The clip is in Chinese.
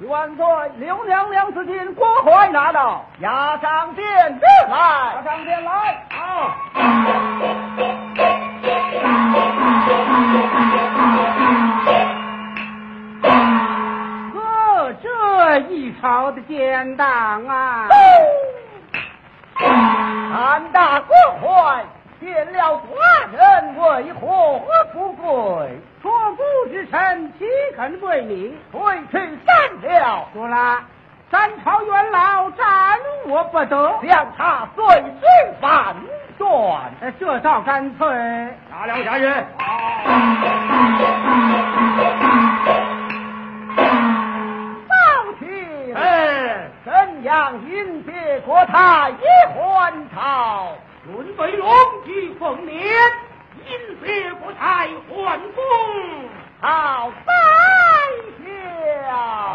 万岁！刘娘娘此金国怀拿到，押上殿来，押上殿来。好。 这一朝的奸党啊！ 胆大国怀，见了寡人为何不跪？ 托孤之臣岂肯跪你？ 退去斩了。 说了，三朝元老斩我不得， 将他随罪反转。 这倒干脆。 拿了家人。怎样迎接国太爷还朝？ 准备龙旗奉冕，迎接国太还宫。 好，走。